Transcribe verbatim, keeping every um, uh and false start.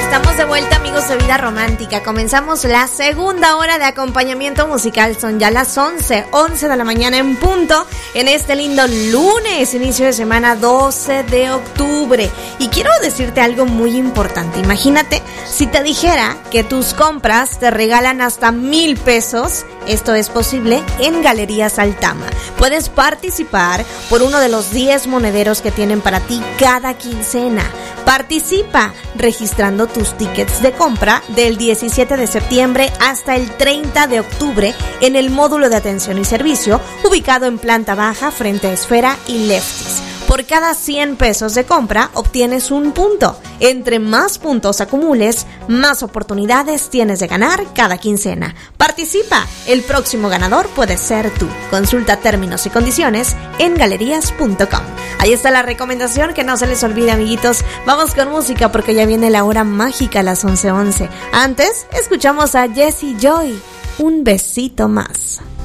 Estamos de vuelta, amigos de Vida Romántica. Comenzamos la segunda hora de acompañamiento musical. Son ya las once, once de la mañana en punto, en este lindo lunes, inicio de semana doce de octubre. Y quiero decirte algo muy importante. Imagínate si te dijera que tus compras te regalan hasta mil pesos. Esto es posible en Galerías Altama. Puedes participar por uno de los diez monederos que tienen para ti cada quincena. Participa registrando tus tickets de compra del diecisiete de septiembre hasta el treinta de octubre en el módulo de atención y servicio ubicado en planta baja frente a Esfera y Lefties. Por cada cien pesos de compra obtienes un punto. Entre más puntos acumules, más oportunidades tienes de ganar cada quincena. Participa, el próximo ganador puede ser tú. Consulta términos y condiciones en galerías punto com. Ahí está la recomendación, que no se les olvide, amiguitos. Vamos con música porque ya viene la hora mágica a las once once. Antes, escuchamos a Jessie Joy, Un besito más.